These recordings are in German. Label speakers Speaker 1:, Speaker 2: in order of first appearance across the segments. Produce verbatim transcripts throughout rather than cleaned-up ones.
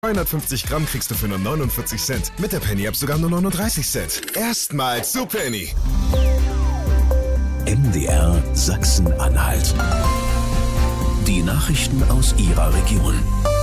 Speaker 1: zweihundertfünfzig Gramm kriegst du für nur neunundvierzig Cent. Mit der Penny-App sogar nur neununddreißig Cent. Erstmals zu Penny.
Speaker 2: M D R Sachsen-Anhalt. Die Nachrichten aus Ihrer Region.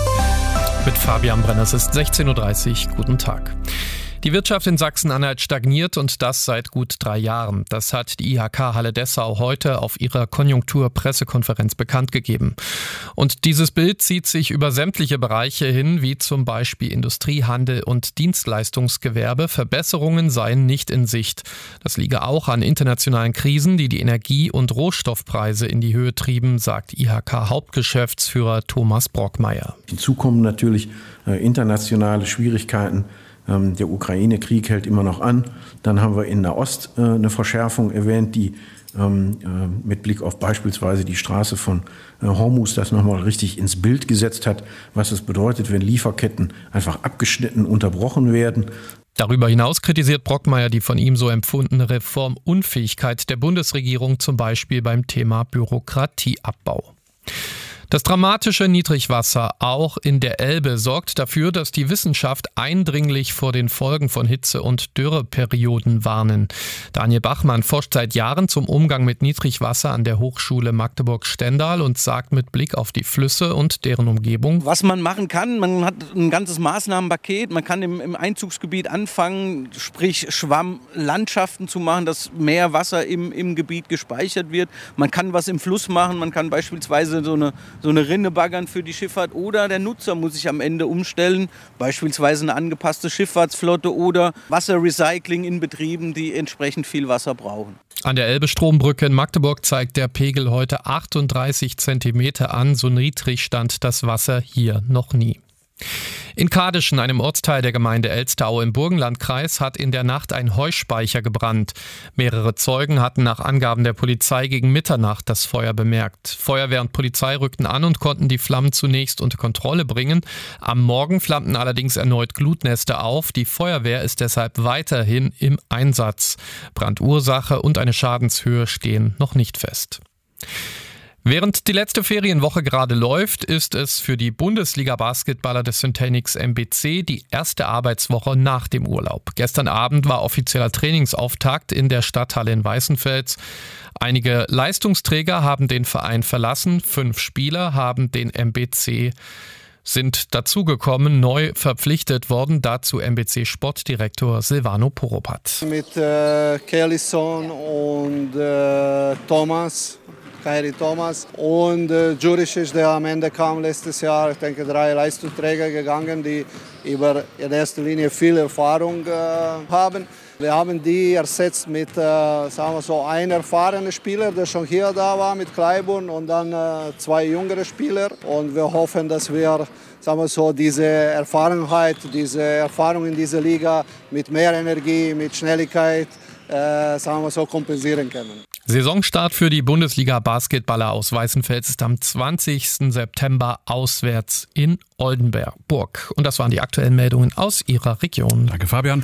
Speaker 3: Mit Fabian Brenner, es ist sechzehn Uhr dreißig. Guten Tag. Die Wirtschaft in Sachsen-Anhalt stagniert und das seit gut drei Jahren. Das hat die I H K Halle Dessau heute auf ihrer Konjunkturpressekonferenz bekannt gegeben. Und dieses Bild zieht sich über sämtliche Bereiche hin, wie zum Beispiel Industrie, Handel und Dienstleistungsgewerbe. Verbesserungen seien nicht in Sicht. Das liege auch an internationalen Krisen, die die Energie- und Rohstoffpreise in die Höhe trieben, sagt I H K-Hauptgeschäftsführer Thomas Brockmeier.
Speaker 4: Hinzu kommen natürlich äh, internationale Schwierigkeiten. Der Ukraine-Krieg hält immer noch an. Dann haben wir in Nahost äh, eine Verschärfung erwähnt, die ähm, äh, mit Blick auf beispielsweise die Straße von äh, Hormuz das nochmal richtig ins Bild gesetzt hat, was es bedeutet, wenn Lieferketten einfach abgeschnitten, unterbrochen werden.
Speaker 3: Darüber hinaus kritisiert Brockmeier die von ihm so empfundene Reformunfähigkeit der Bundesregierung, zum Beispiel beim Thema Bürokratieabbau. Das dramatische Niedrigwasser auch in der Elbe sorgt dafür, dass die Wissenschaft eindringlich vor den Folgen von Hitze- und Dürreperioden warnen. Daniel Bachmann forscht seit Jahren zum Umgang mit Niedrigwasser an der Hochschule Magdeburg-Stendal und sagt mit Blick auf die Flüsse und deren Umgebung:
Speaker 5: Was man machen kann, man hat ein ganzes Maßnahmenpaket. Man kann im, im Einzugsgebiet anfangen, sprich Schwammlandschaften zu machen, dass mehr Wasser im, im Gebiet gespeichert wird. Man kann was im Fluss machen, man kann beispielsweise so eine so eine Rinne baggern für die Schifffahrt, oder der Nutzer muss sich am Ende umstellen, beispielsweise eine angepasste Schifffahrtsflotte oder Wasserrecycling in Betrieben, die entsprechend viel Wasser brauchen.
Speaker 3: An der Elbe-Strombrücke in Magdeburg zeigt der Pegel heute achtunddreißig Zentimeter an. So niedrig stand das Wasser hier noch nie. In Kadischen, einem Ortsteil der Gemeinde Elstau im Burgenlandkreis, hat in der Nacht ein Heuspeicher gebrannt. Mehrere Zeugen hatten nach Angaben der Polizei gegen Mitternacht das Feuer bemerkt. Feuerwehr und Polizei rückten an und konnten die Flammen zunächst unter Kontrolle bringen. Am Morgen flammten allerdings erneut Glutnester auf. Die Feuerwehr ist deshalb weiterhin im Einsatz. Brandursache und eine Schadenshöhe stehen noch nicht fest. Während die letzte Ferienwoche gerade läuft, ist es für die Bundesliga-Basketballer des Syntanix M B C die erste Arbeitswoche nach dem Urlaub. Gestern Abend war offizieller Trainingsauftakt in der Stadthalle in Weißenfels. Einige Leistungsträger haben den Verein verlassen, fünf Spieler haben den M B C sind dazugekommen, neu verpflichtet worden. Dazu M B C-Sportdirektor Silvano Poropat.
Speaker 6: Mit äh, Kellison und äh, Thomas. Kairi Thomas und äh, Juricic, der am Ende kam letztes Jahr. Ich denke, drei Leistungsträger gegangen, die über in erster Linie viel Erfahrung äh, haben. Wir haben die ersetzt mit äh, sagen wir so, einem erfahrenen Spieler, der schon hier da war, mit Kleiburn, und dann äh, zwei jüngere Spieler. Und wir hoffen, dass wir, sagen wir so, diese Erfahrenheit, diese Erfahrung in dieser Liga mit mehr Energie, mit Schnelligkeit, äh, sagen wir so, kompensieren können.
Speaker 3: Saisonstart für die Bundesliga-Basketballer aus Weißenfels ist am zwanzigsten September auswärts in Oldenburg. Und das waren die aktuellen Meldungen aus Ihrer Region.
Speaker 7: Danke, Fabian.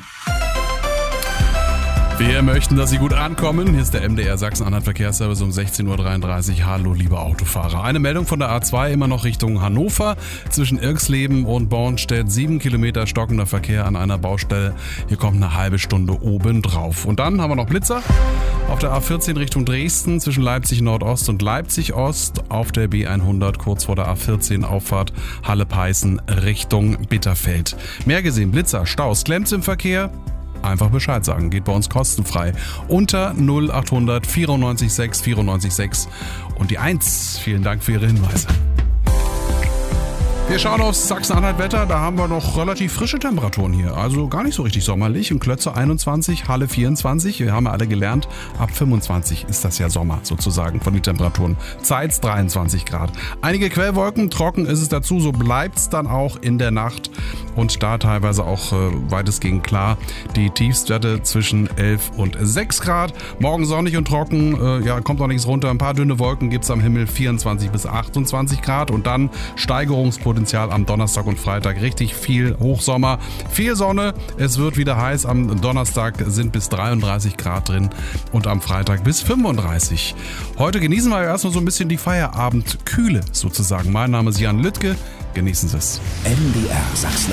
Speaker 7: Wir möchten, dass Sie gut ankommen. Hier ist der M D R Sachsen-Anhalt Verkehrsservice um sechzehn Uhr dreiunddreißig. Hallo, liebe Autofahrer. Eine Meldung von der A zwei, immer noch Richtung Hannover. Zwischen Irxleben und Bornstedt. Sieben Kilometer stockender Verkehr an einer Baustelle. Hier kommt eine halbe Stunde oben drauf. Und dann haben wir noch Blitzer. Auf der A vierzehn Richtung Dresden. Zwischen Leipzig Nordost und Leipzig Ost. Auf der B hundert kurz vor der A vierzehn Auffahrt Halle-Peißen Richtung Bitterfeld. Mehr gesehen, Blitzer, Staus, Klemms im Verkehr. Einfach Bescheid sagen, geht bei uns kostenfrei. Unter null achthundert vierundneunzig sechs vierundneunzig sechs und die eins. Vielen Dank für Ihre Hinweise. Wir schauen aufs Sachsen-Anhalt-Wetter, da haben wir noch relativ frische Temperaturen hier, also gar nicht so richtig sommerlich. In Klötze einundzwanzig, Halle vierundzwanzig, wir haben ja alle gelernt, ab fünfundzwanzig ist das ja Sommer sozusagen von den Temperaturen. Zeitz dreiundzwanzig Grad. Einige Quellwolken, trocken ist es dazu, so bleibt's dann auch in der Nacht. und da teilweise auch äh, weitestgehend klar. Die Tiefstwerte zwischen elf und sechs Grad. Morgen sonnig und trocken, äh, ja, kommt noch nichts runter. Ein paar dünne Wolken gibt es am Himmel, vierundzwanzig bis achtundzwanzig Grad und dann Steigerungspotenzial am Donnerstag und Freitag. Richtig viel Hochsommer, viel Sonne. Es wird wieder heiß. Am Donnerstag sind bis dreiunddreißig Grad drin und am Freitag bis fünfunddreißig. Heute genießen wir erstmal so ein bisschen die Feierabendkühle sozusagen. Mein Name ist Jan Lüttke. Genießen Sie es.
Speaker 2: M D R Sachsen